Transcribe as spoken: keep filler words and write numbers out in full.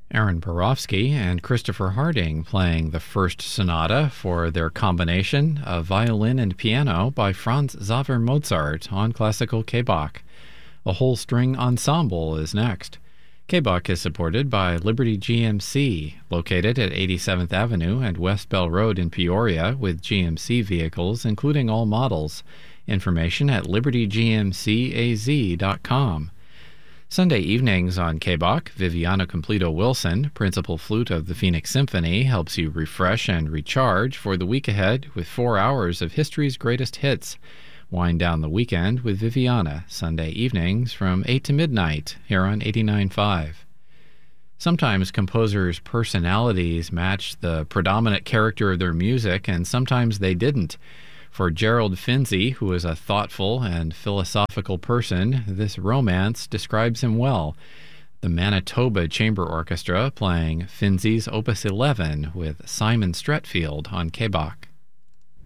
Aaron Borofsky and Christopher Harding playing the first sonata for their combination of violin and piano by Franz Xaver Mozart on classical K B O C. A whole string ensemble is next. K B O C is supported by Liberty G M C, located at eighty-seventh Avenue and West Bell Road in Peoria, with G M C vehicles, including all models. Information at liberty g m c a z dot com. Sunday evenings on K B O C, Viviana Completo Wilson, principal flute of the Phoenix Symphony, helps you refresh and recharge for the week ahead with four hours of history's greatest hits. Wind down the weekend with Viviana, Sunday evenings from eight to midnight, here on eighty-nine point five. Sometimes composers' personalities matched the predominant character of their music, and sometimes they didn't. For Gerald Finzi, who is a thoughtful and philosophical person, this romance describes him well. The Manitoba Chamber Orchestra playing Finzi's Opus eleven with Simon Stretfield on K B O C.